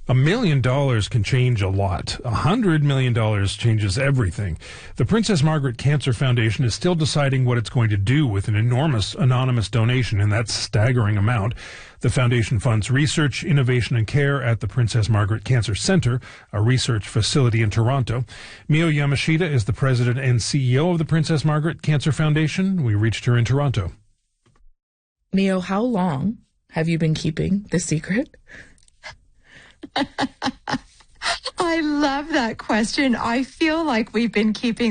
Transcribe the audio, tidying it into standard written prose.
$1 million can change a lot. $100 million changes everything. The Princess Margaret Cancer Foundation is still deciding what it's going to do with an enormous anonymous donation, and that's staggering amount. The foundation funds research, innovation, and care at the Princess Margaret Cancer Center, a research facility in Toronto. Mio Yamashita is the president and CEO of the Princess Margaret Cancer Foundation. We reached her in Toronto. Mio, how long have you been keeping the secret? I love that question. I feel like we've been keeping